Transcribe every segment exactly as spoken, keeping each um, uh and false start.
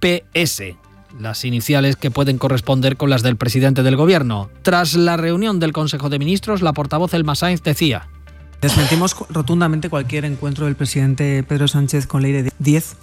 P S. Las iniciales que pueden corresponder con las del presidente del Gobierno. Tras la reunión del Consejo de Ministros, la portavoz Elma Sainz decía: desmentimos rotundamente cualquier encuentro del presidente Pedro Sánchez con Leire Díez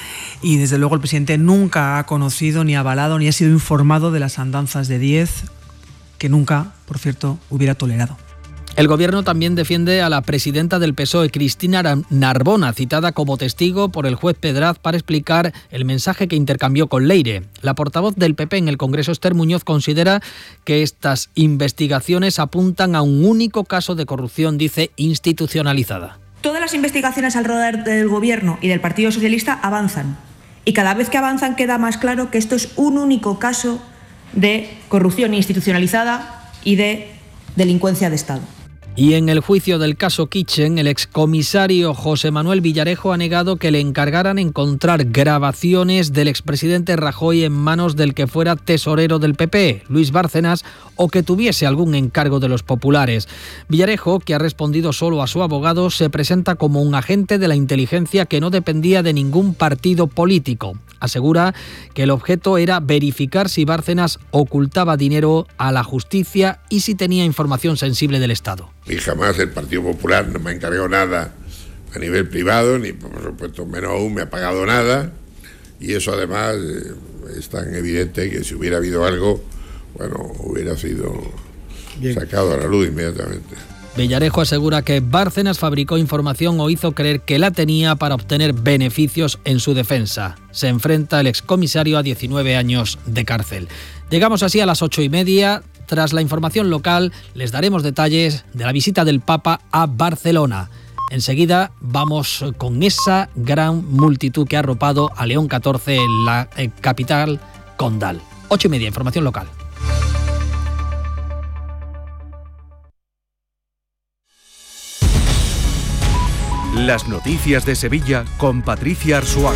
y desde luego el presidente nunca ha conocido, ni avalado, ni ha sido informado de las andanzas de Díez, que nunca, por cierto, hubiera tolerado. El Gobierno también defiende a la presidenta del P S O E, Cristina Narbona, citada como testigo por el juez Pedraz para explicar el mensaje que intercambió con Leire. La portavoz del P P en el Congreso, Esther Muñoz, considera que estas investigaciones apuntan a un único caso de corrupción, dice, institucionalizada. Todas las investigaciones alrededor del Gobierno y del Partido Socialista avanzan. Y cada vez que avanzan queda más claro que esto es un único caso de corrupción institucionalizada y de delincuencia de Estado. Y en el juicio del caso Kitchen, el excomisario José Manuel Villarejo ha negado que le encargaran encontrar grabaciones del expresidente Rajoy en manos del que fuera tesorero del P P, Luis Bárcenas, o que tuviese algún encargo de los populares. Villarejo, que ha respondido solo a su abogado, se presenta como un agente de la inteligencia que no dependía de ningún partido político. Asegura que el objeto era verificar si Bárcenas ocultaba dinero a la justicia y si tenía información sensible del Estado. Y jamás el Partido Popular no me ha encargado nada a nivel privado, ni por supuesto menos aún me ha pagado nada. Y eso además eh, es tan evidente que si hubiera habido algo, bueno, hubiera sido Bien. sacado a la luz inmediatamente. Villarejo asegura que Bárcenas fabricó información o hizo creer que la tenía para obtener beneficios en su defensa. Se enfrenta el excomisario a diecinueve años de cárcel. Llegamos así a las ocho y media. Tras la información local, les daremos detalles de la visita del Papa a Barcelona. Enseguida vamos con esa gran multitud que ha arropado a León catorce en la eh, capital condal. Ocho y media, información local. Las noticias de Sevilla con Patricia Arzuaga.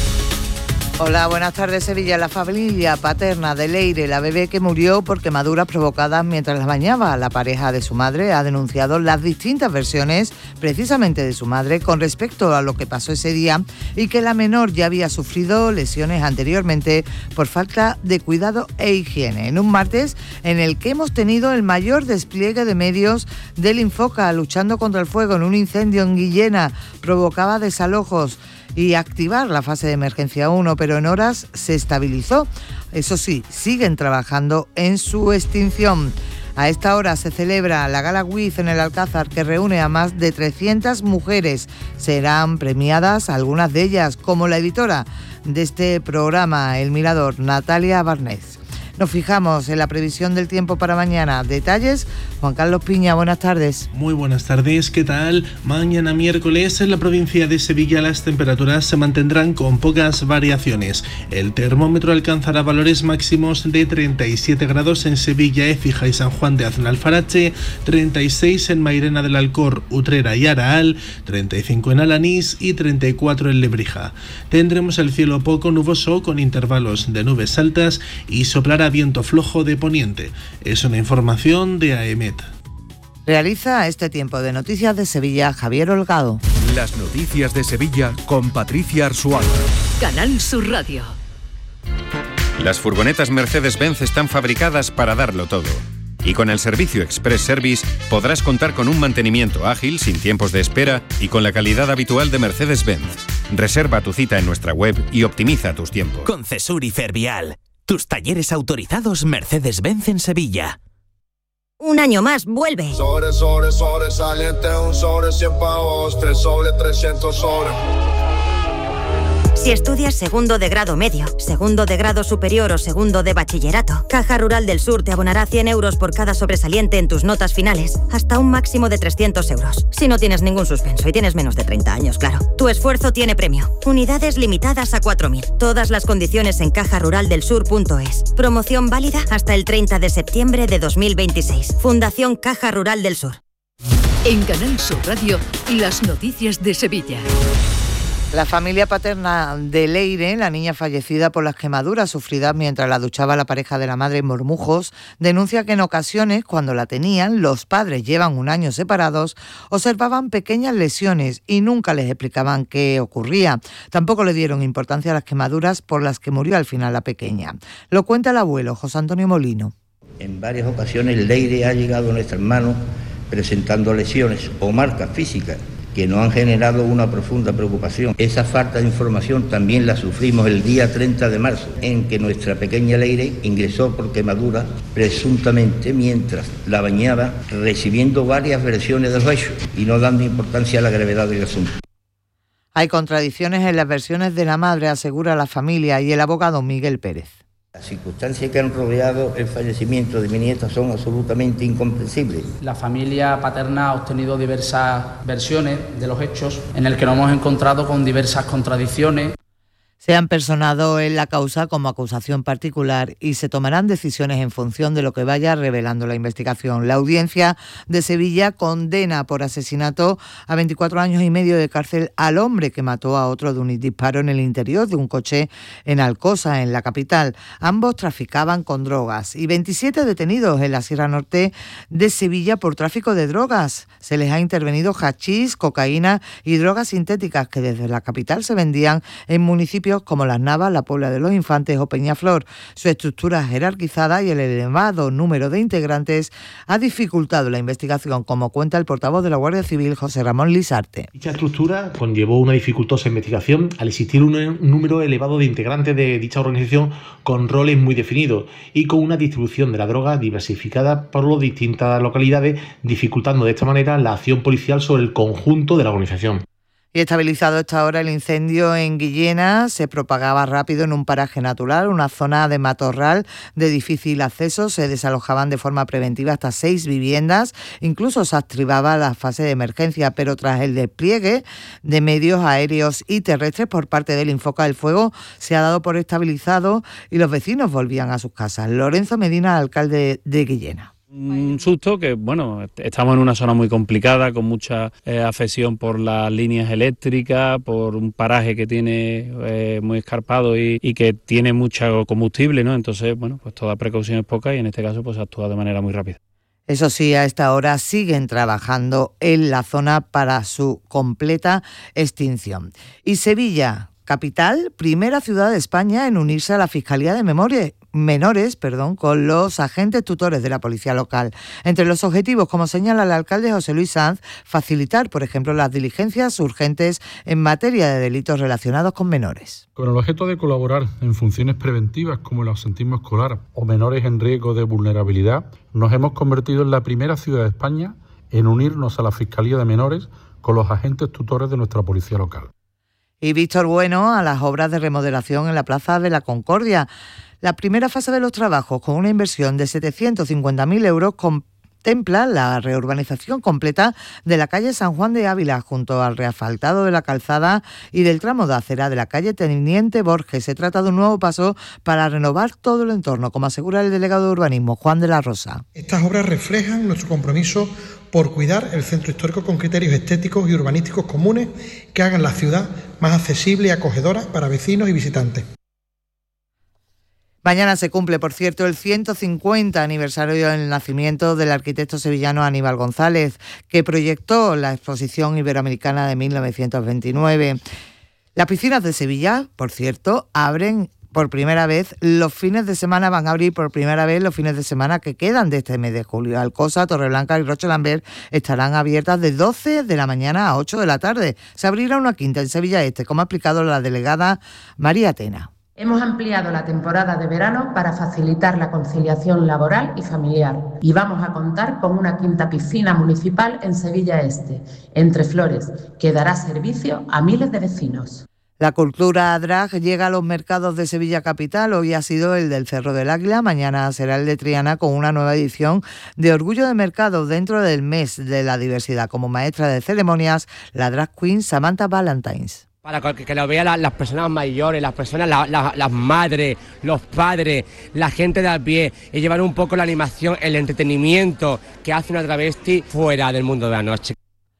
Hola, buenas tardes. Sevilla. La familia paterna de Leire, la bebé que murió por quemaduras provocadas mientras la bañaba. La pareja de su madre ha denunciado las distintas versiones, precisamente de su madre, con respecto a lo que pasó ese día y que la menor ya había sufrido lesiones anteriormente por falta de cuidado e higiene. En un martes en el que hemos tenido el mayor despliegue de medios del Infoca luchando contra el fuego en un incendio en Guillena, provocaba desalojos y activar la fase de emergencia uno, pero en horas se estabilizó. Eso sí, siguen trabajando en su extinción. A esta hora se celebra la Gala Wiz en el Alcázar, que reúne a más de trescientas mujeres. Serán premiadas algunas de ellas, como la editora de este programa, El Mirador, Natalia Barnés. Nos fijamos en la previsión del tiempo para mañana. Detalles, Juan Carlos Piña, buenas tardes. Muy buenas tardes, ¿qué tal? Mañana miércoles en la provincia de Sevilla las temperaturas se mantendrán con pocas variaciones. El termómetro alcanzará valores máximos de treinta y siete grados en Sevilla, Écija y San Juan de Aznalfarache, treinta y seis en Mairena del Alcor, Utrera y Araal, treinta y cinco en Alanís y treinta y cuatro en Lebrija. Tendremos el cielo poco nuboso con intervalos de nubes altas y soplará viento flojo de poniente. Es una información de A E M E T. Realiza este tiempo de noticias de Sevilla Javier Holgado. Las noticias de Sevilla con Patricia Arzuaga. Canal Sur Radio. Las furgonetas Mercedes-Benz están fabricadas para darlo todo. Y con el servicio Express Service podrás contar con un mantenimiento ágil, sin tiempos de espera y con la calidad habitual de Mercedes-Benz. Reserva tu cita en nuestra web y optimiza tus tiempos. Con Cesur y Fervial, tus talleres autorizados Mercedes-Benz en Sevilla. Un año más, vuelve. Sobre, sobre, sobresaliente, un sobre cien pavos, tres sobre trescientos sobre. Si estudias segundo de grado medio, segundo de grado superior o segundo de bachillerato, Caja Rural del Sur te abonará cien euros por cada sobresaliente en tus notas finales, hasta un máximo de trescientos euros. Si no tienes ningún suspenso y tienes menos de treinta años, claro. Tu esfuerzo tiene premio. Unidades limitadas a cuatro mil. Todas las condiciones en caja rural del sur punto es. Promoción válida hasta el treinta de septiembre de dos mil veintiséis. Fundación Caja Rural del Sur. En Canal Sur Radio, las noticias de Sevilla. La familia paterna de Leire, la niña fallecida por las quemaduras sufridas mientras la duchaba la pareja de la madre en Mormujos, denuncia que en ocasiones, cuando la tenían, los padres llevan un año separados, observaban pequeñas lesiones y nunca les explicaban qué ocurría. Tampoco le dieron importancia a las quemaduras por las que murió al final la pequeña. Lo cuenta el abuelo, José Antonio Molino. En varias ocasiones Leire ha llegado a nuestras manos presentando lesiones o marcas físicas que nos han generado una profunda preocupación. Esa falta de información también la sufrimos el día treinta de marzo, en que nuestra pequeña Leire ingresó por quemadura presuntamente mientras la bañaba, recibiendo varias versiones de los hechos y no dando importancia a la gravedad del asunto. Hay contradicciones en las versiones de la madre, asegura la familia y el abogado Miguel Pérez. Las circunstancias que han rodeado el fallecimiento de mi nieta son absolutamente incomprensibles. La familia paterna ha obtenido diversas versiones de los hechos en el que nos hemos encontrado con diversas contradicciones. Se han personado en la causa como acusación particular y se tomarán decisiones en función de lo que vaya revelando la investigación. La audiencia de Sevilla condena por asesinato a veinticuatro años y medio de cárcel al hombre que mató a otro de un disparo en el interior de un coche en Alcosa, en la capital. Ambos traficaban con drogas y veintisiete detenidos en la Sierra Norte de Sevilla por tráfico de drogas. Se les ha intervenido hachís, cocaína y drogas sintéticas que desde la capital se vendían en municipios como Las Navas, la Puebla de los Infantes o Peñaflor. Su estructura jerarquizada y el elevado número de integrantes ha dificultado la investigación, como cuenta el portavoz de la Guardia Civil, José Ramón Lisarte. Dicha estructura conllevó una dificultosa investigación al existir un número elevado de integrantes de dicha organización con roles muy definidos y con una distribución de la droga diversificada por las distintas localidades, dificultando de esta manera la acción policial sobre el conjunto de la organización. Y estabilizado hasta ahora el incendio en Guillena, se propagaba rápido en un paraje natural, una zona de matorral de difícil acceso. Se desalojaban de forma preventiva hasta seis viviendas. Incluso se activaba la fase de emergencia, pero tras el despliegue de medios aéreos y terrestres por parte del Infoca, el fuego se ha dado por estabilizado y los vecinos volvían a sus casas. Lorenzo Medina, alcalde de Guillena. Un susto que, bueno, estamos en una zona muy complicada, con mucha eh, afección por las líneas eléctricas, por un paraje que tiene eh, muy escarpado y, y que tiene mucho combustible, ¿no? Entonces, bueno, pues toda precaución es poca y en este caso pues se actúa de manera muy rápida. Eso sí, a esta hora siguen trabajando en la zona para su completa extinción. Y Sevilla, capital, primera ciudad de España en unirse a la Fiscalía de Memoria. menores, perdón, con los agentes tutores de la policía local. Entre los objetivos, como señala el alcalde José Luis Sanz, facilitar, por ejemplo, las diligencias urgentes en materia de delitos relacionados con menores. Con el objeto de colaborar en funciones preventivas como el ausentismo escolar o menores en riesgo de vulnerabilidad, nos hemos convertido en la primera ciudad de España en unirnos a la Fiscalía de Menores con los agentes tutores de nuestra policía local. Y Víctor Bueno a las obras de remodelación en la Plaza de la Concordia. La primera fase de los trabajos, con una inversión de setecientos cincuenta mil euros, contempla la reurbanización completa de la calle San Juan de Ávila, junto al reasfaltado de la calzada y del tramo de acera de la calle Teniente Borges. Se trata de un nuevo paso para renovar todo el entorno, como asegura el delegado de urbanismo, Juan de la Rosa. Estas obras reflejan nuestro compromiso por cuidar el centro histórico con criterios estéticos y urbanísticos comunes que hagan la ciudad más accesible y acogedora para vecinos y visitantes. Mañana se cumple, por cierto, el ciento cincuenta aniversario del nacimiento del arquitecto sevillano Aníbal González, que proyectó la exposición iberoamericana de mil novecientos veintinueve. Las piscinas de Sevilla, por cierto, abren por primera vez los fines de semana, van a abrir por primera vez los fines de semana que quedan de este mes de julio. Alcosa, Torreblanca y Roche Lambert estarán abiertas de doce de la mañana a ocho de la tarde. Se abrirá una quinta en Sevilla Este, como ha explicado la delegada María Atena. Hemos ampliado la temporada de verano para facilitar la conciliación laboral y familiar y vamos a contar con una quinta piscina municipal en Sevilla Este, Entre Flores, que dará servicio a miles de vecinos. La cultura drag llega a los mercados de Sevilla Capital. Hoy ha sido el del Cerro del Águila, mañana será el de Triana, con una nueva edición de Orgullo de Mercado dentro del mes de la diversidad. Como maestra de ceremonias, la drag queen Samantha Valentines. Para que, que lo vean la, las personas mayores, las personas, la, la, las madres, los padres, la gente de a pie, y llevar un poco la animación, el entretenimiento que hace una travesti fuera del mundo de la noche.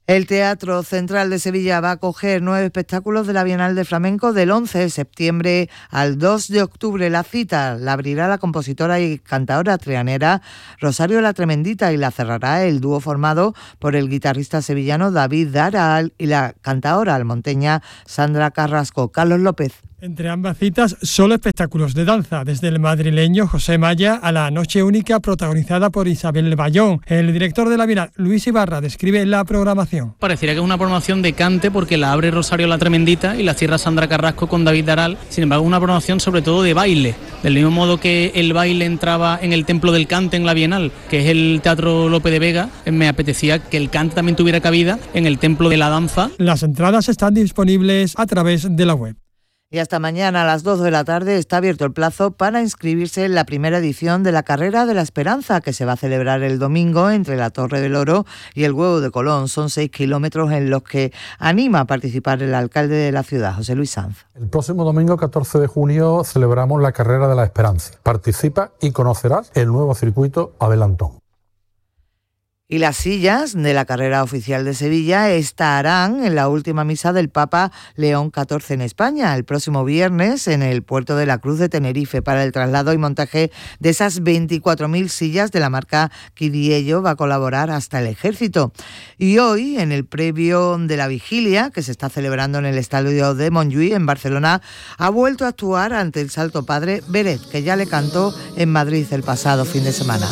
El Teatro Central de Sevilla va a acoger nueve espectáculos de la Bienal de Flamenco del once de septiembre al dos de octubre. La cita la abrirá la compositora y cantadora trianera Rosario La Tremendita y la cerrará el dúo formado por el guitarrista sevillano David Daral y la cantadora almonteña Sandra Carrasco. Carlos López. Entre ambas citas, solo espectáculos de danza, desde el madrileño José Maya a la Noche Única protagonizada por Isabel Bayón. El director de la Bienal, Luis Ibarra, describe la programación. Parecería que es una programación de cante porque la abre Rosario La Tremendita y la cierra Sandra Carrasco con David Daral. Sin embargo, es una programación sobre todo de baile. Del mismo modo que el baile entraba en el Templo del Cante en la Bienal, que es el Teatro Lope de Vega, me apetecía que el cante también tuviera cabida en el Templo de la Danza. Las entradas están disponibles a través de la web. Y hasta mañana a las dos de la tarde está abierto el plazo para inscribirse en la primera edición de la Carrera de la Esperanza, que se va a celebrar el domingo entre la Torre del Oro y el Huevo de Colón. Son seis kilómetros en los que anima a participar el alcalde de la ciudad, José Luis Sanz. El próximo domingo, catorce de junio, celebramos la Carrera de la Esperanza. Participa y conocerás el nuevo circuito Adelantón. Y las sillas de la carrera oficial de Sevilla estarán en la última misa del Papa León catorce en España, el próximo viernes en el puerto de la Cruz de Tenerife. Para el traslado y montaje de esas veinticuatro mil sillas de la marca Quiriello va a colaborar hasta el Ejército. Y hoy, en el previo de la vigilia, que se está celebrando en el estadio de Montjuïc, en Barcelona, ha vuelto a actuar ante el Santo Padre Beret, que ya le cantó en Madrid el pasado fin de semana.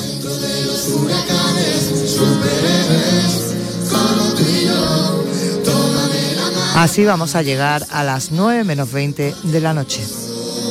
Así vamos a llegar a las nueve menos veinte de la noche.